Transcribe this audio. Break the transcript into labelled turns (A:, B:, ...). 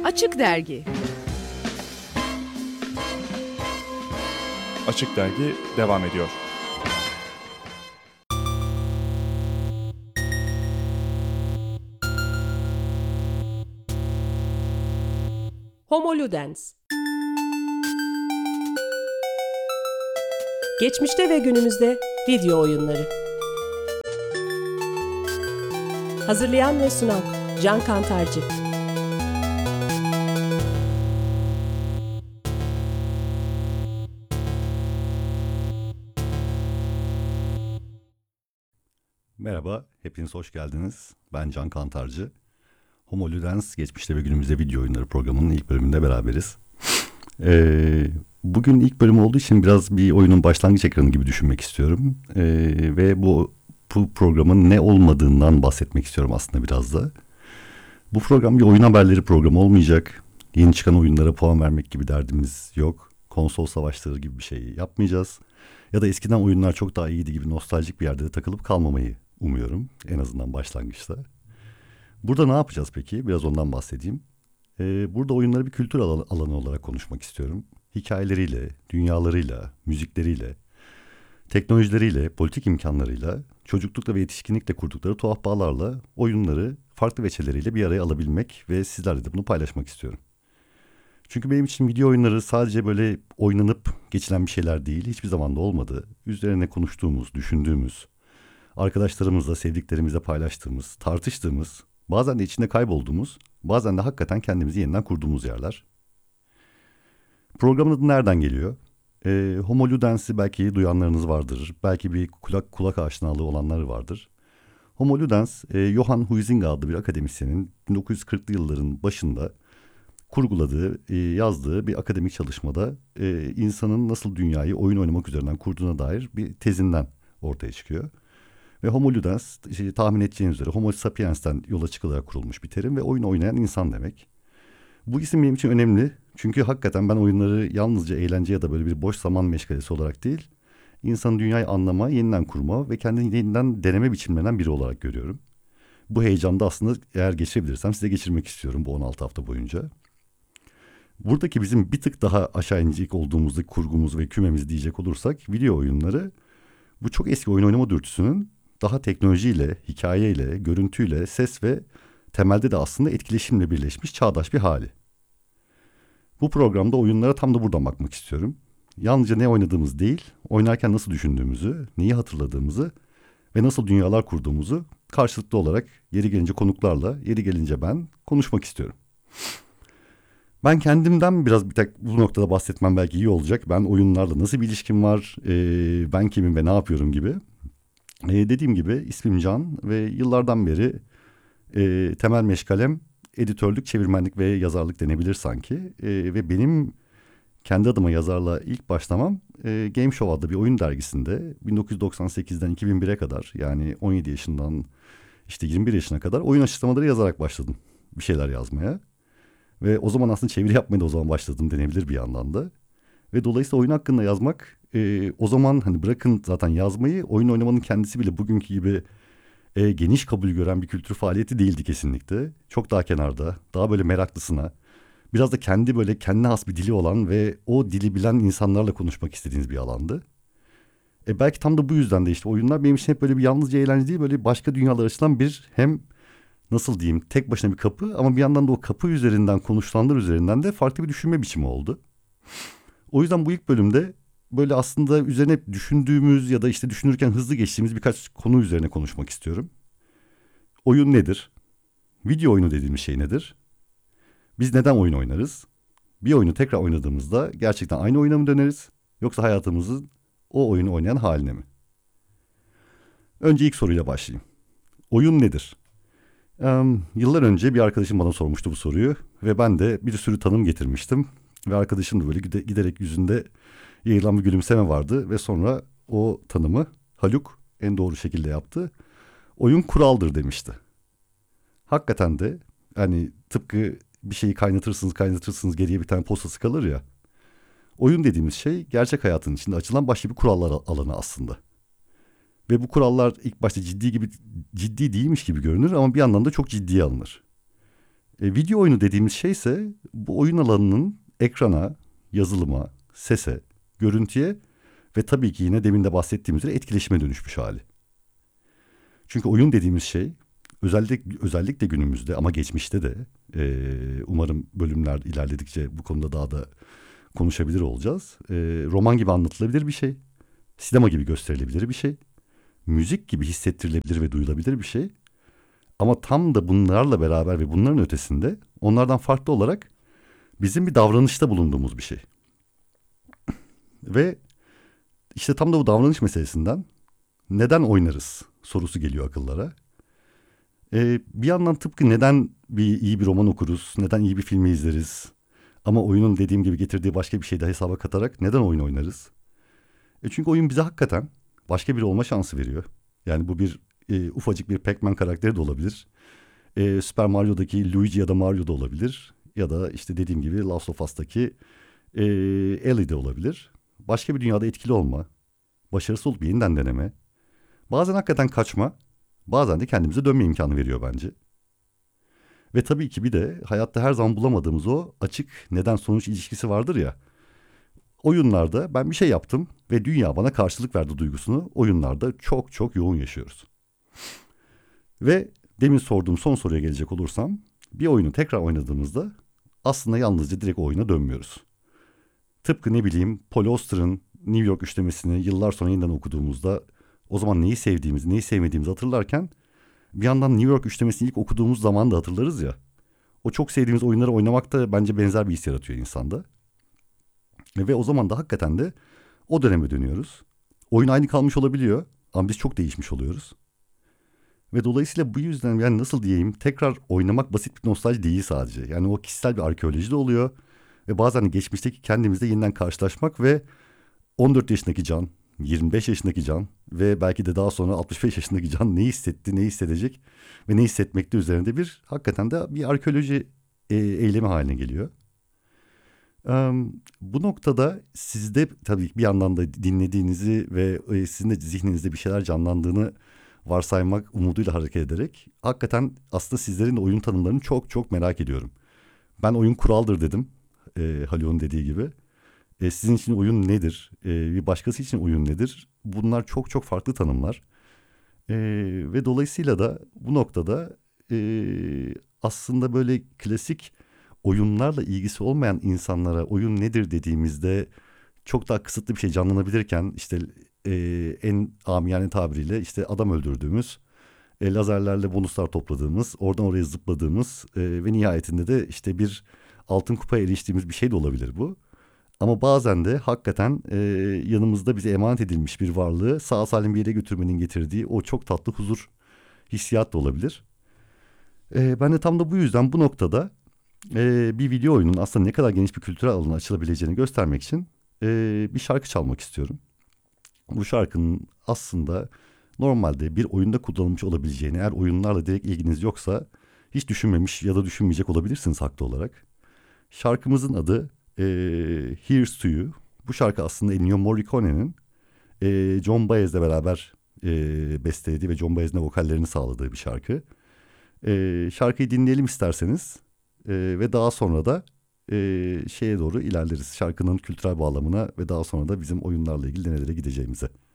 A: Açık Dergi.
B: Açık Dergi devam ediyor.
C: Homo Ludens. Geçmişte ve günümüzde video oyunları. Hazırlayan ve sunan Can Kantarcı.
D: Merhaba, hepiniz hoş geldiniz. Ben Can Kantarcı. Homo Ludens, geçmişte ve günümüzde video oyunları programının ilk bölümünde beraberiz. Bugün ilk bölüm olduğu için biraz bir oyunun başlangıç ekranı gibi düşünmek istiyorum. Ve bu programın ne olmadığından bahsetmek istiyorum aslında biraz da. Bu program bir oyun haberleri programı olmayacak. Yeni çıkan oyunlara puan vermek gibi derdimiz yok. Konsol savaşları gibi bir şey yapmayacağız. Ya da eskiden oyunlar çok daha iyiydi gibi nostaljik bir yerde de takılıp kalmamayı umuyorum. En azından başlangıçta. Burada ne yapacağız peki? Biraz ondan bahsedeyim. Burada oyunları bir kültür alanı olarak konuşmak istiyorum. Hikayeleriyle, dünyalarıyla, müzikleriyle, teknolojileriyle, politik imkanlarıyla, çocuklukla ve yetişkinlikle kurdukları tuhaf bağlarla oyunları farklı veçeleriyle bir araya alabilmek ve sizlerle de bunu paylaşmak istiyorum. Çünkü benim için video oyunları sadece böyle oynanıp geçilen bir şeyler değil, hiçbir zaman da olmadı. Üzerine konuştuğumuz, düşündüğümüz, arkadaşlarımızla, sevdiklerimizle paylaştığımız, tartıştığımız, bazen de içinde kaybolduğumuz, bazen de hakikaten kendimizi yeniden kurduğumuz yerler. Programın adı nereden geliyor? Homo Ludens'i belki duyanlarınız vardır. Belki bir kulak aşinalığı olanları vardır. Homo Ludens, Johan Huizinga adlı bir akademisyenin 1940'lı yılların başında kurguladığı, yazdığı bir akademik çalışmada insanın nasıl dünyayı oyun oynamak üzerinden kurduğuna dair bir tezinden ortaya çıkıyor. Ve Homo Ludens, tahmin edeceğiniz üzere Homo sapiens'ten yola çıkılarak kurulmuş bir terim ve oyun oynayan insan demek. Bu isim benim için önemli çünkü hakikaten ben oyunları yalnızca eğlence ya da böyle bir boş zaman meşgalesi olarak değil, insanın dünyayı anlama, yeniden kurma ve kendini yeniden deneme biçimlerinden biri olarak görüyorum. Bu heyecanda aslında eğer geçirebilirsem size geçirmek istiyorum bu 16 hafta boyunca. Buradaki bizim bir tık daha aşağı inecek olduğumuzdaki kurgumuz ve kümemiz diyecek olursak video oyunları bu çok eski oyun oynama dürtüsünün daha teknolojiyle, hikayeyle, görüntüyle, ses ve temelde de aslında etkileşimle birleşmiş çağdaş bir hali. Bu programda oyunlara tam da buradan bakmak istiyorum. Yalnızca ne oynadığımız değil, oynarken nasıl düşündüğümüzü, neyi hatırladığımızı ve nasıl dünyalar kurduğumuzu karşılıklı olarak yeri gelince konuklarla, yeri gelince ben konuşmak istiyorum. Ben kendimden biraz bir tek bu noktada bahsetmem belki iyi olacak. Ben oyunlarla nasıl bir ilişkim var, ben kimim ve ne yapıyorum gibi. Dediğim gibi ismim Can ve yıllardan beri temel meşgalem editörlük, çevirmenlik ve yazarlık denebilir sanki. Ve benim kendi adıma yazarlığa ilk başlamam Game Show adlı bir oyun dergisinde 1998'den 2001'e kadar, yani 17 yaşından işte 21 yaşına kadar oyun açıklamaları yazarak başladım bir şeyler yazmaya. Ve o zaman aslında çeviri yapmaya da o zaman başladım denebilir bir yandan da. Ve dolayısıyla oyun hakkında yazmak o zaman hani bırakın zaten yazmayı, oyun oynamanın kendisi bile bugünkü gibi geniş kabul gören bir kültür faaliyeti değildi kesinlikle. Çok daha kenarda, daha böyle meraklısına, biraz da kendi böyle kendine has bir dili olan ve o dili bilen insanlarla konuşmak istediğiniz bir alandı. Belki tam da bu yüzden de işte oyunlar benim için hep böyle bir yalnızca eğlence değil, böyle başka dünyalar açılan bir hem nasıl diyeyim tek başına bir kapı ama bir yandan da o kapı üzerinden konuşulanlar üzerinden de farklı bir düşünme biçimi oldu. O yüzden bu ilk bölümde böyle aslında üzerine düşündüğümüz ya da işte düşünürken hızlı geçtiğimiz birkaç konu üzerine konuşmak istiyorum. Oyun nedir? Video oyunu dediğimiz şey nedir? Biz neden oyun oynarız? Bir oyunu tekrar oynadığımızda gerçekten aynı oyuna mı döneriz? Yoksa hayatımızın o oyunu oynayan haline mi? Önce ilk soruyla başlayayım. Oyun nedir? Yıllar önce bir arkadaşım bana sormuştu bu soruyu ve ben de bir sürü tanım getirmiştim. Ve arkadaşım da böyle giderek yüzünde yayılan bir gülümseme vardı ve sonra o tanımı Haluk en doğru şekilde yaptı. Oyun kuraldır demişti. Hakikaten de hani tıpkı bir şeyi kaynatırsınız geriye bir tane postası kalır ya. Oyun dediğimiz şey gerçek hayatın içinde açılan başka bir kurallar alanı aslında. Ve bu kurallar ilk başta ciddi değilmiş gibi görünür ama bir yandan da çok ciddiye alınır. Video oyunu dediğimiz şey ise bu oyun alanının ekrana, yazılıma, sese, görüntüye ve tabii ki yine demin de bahsettiğimiz üzere etkileşime dönüşmüş hali. Çünkü oyun dediğimiz şey özellikle günümüzde ama geçmişte de umarım bölümler ilerledikçe bu konuda daha da konuşabilir olacağız. Roman gibi anlatılabilir bir şey, sinema gibi gösterilebilir bir şey, müzik gibi hissettirilebilir ve duyulabilir bir şey. Ama tam da bunlarla beraber ve bunların ötesinde onlardan farklı olarak bizim bir davranışta bulunduğumuz bir şey. Ve işte tam da bu davranış meselesinden neden oynarız sorusu geliyor akıllara. Bir yandan tıpkı neden iyi bir roman okuruz, neden iyi bir filmi izleriz ama oyunun dediğim gibi getirdiği başka bir şey de hesaba katarak neden oyun oynarız? Çünkü oyun bize hakikaten başka biri olma şansı veriyor. Yani bu ufacık bir Pac-Man karakteri de olabilir. Super Mario'daki Luigi ya da Mario da olabilir. Ya da işte dediğim gibi Last of Us'taki Ellie de olabilir. Başka bir dünyada etkili olma, başarısız olup yeniden deneme, bazen hakikaten kaçma, bazen de kendimize dönme imkanı veriyor bence. Ve tabii ki bir de hayatta her zaman bulamadığımız o açık neden sonuç ilişkisi vardır ya. Oyunlarda ben bir şey yaptım ve dünya bana karşılık verdi duygusunu oyunlarda çok çok yoğun yaşıyoruz. Ve demin sorduğum son soruya gelecek olursam bir oyunu tekrar oynadığımızda aslında yalnızca direkt o oyuna dönmüyoruz. Tıpkı ne bileyim Paul Auster'ın New York üçlemesini yıllar sonra yeniden okuduğumuzda o zaman neyi sevdiğimizi, neyi sevmediğimizi hatırlarken bir yandan New York üçlemesini ilk okuduğumuz zaman da hatırlarız ya. O çok sevdiğimiz oyunları oynamak da bence benzer bir his yaratıyor insanda. Ve o zaman da hakikaten de o döneme dönüyoruz. Oyun aynı kalmış olabiliyor ama biz çok değişmiş oluyoruz. Ve dolayısıyla bu yüzden yani nasıl diyeyim tekrar oynamak basit bir nostalji değil sadece. Yani o kişisel bir arkeoloji de oluyor. Ve bazen geçmişteki kendimizle yeniden karşılaşmak ve 14 yaşındaki Can, 25 yaşındaki Can ve belki de daha sonra 65 yaşındaki Can ne hissetti, ne hissedecek ve ne hissetmekte üzerinde hakikaten de bir arkeoloji eylemi haline geliyor. Bu noktada sizde tabii bir yandan da dinlediğinizi ve sizin de zihninizde bir şeyler canlandığını varsaymak umuduyla hareket ederek hakikaten aslında sizlerin de oyun tanımlarını çok çok merak ediyorum. Ben oyun kuraldır dedim. Haluk'un dediği gibi. Sizin için oyun nedir? Bir başkası için oyun nedir? Bunlar çok çok farklı tanımlar. Ve dolayısıyla da bu noktada aslında böyle klasik oyunlarla ilgisi olmayan insanlara oyun nedir dediğimizde çok daha kısıtlı bir şey canlanabilirken işte en amiyane tabiriyle işte adam öldürdüğümüz, lazerlerle bonuslar topladığımız, oradan oraya zıpladığımız ve nihayetinde de işte bir altın kupaya eriştiğimiz bir şey de olabilir bu. Ama bazen de hakikaten yanımızda bize emanet edilmiş bir varlığı sağ salim bir yere götürmenin getirdiği o çok tatlı huzur hissiyat da olabilir. Ben de tam da bu yüzden bu noktada bir video oyunun aslında ne kadar geniş bir kültürel alana açılabileceğini göstermek için bir şarkı çalmak istiyorum. Bu şarkının aslında normalde bir oyunda kullanılmış olabileceğini, eğer oyunlarla direkt ilginiz yoksa hiç düşünmemiş ya da düşünmeyecek olabilirsiniz haklı olarak. Şarkımızın adı Here's to You. Bu şarkı aslında Ennio Morricone'nin John Baez'le beraber bestelediği ve John Baez'in vokallerini sağladığı bir şarkı. Şarkıyı dinleyelim isterseniz ve daha sonra da şeye doğru ilerleriz. Şarkının kültürel bağlamına ve daha sonra da bizim oyunlarla ilgili nerelere gideceğimize.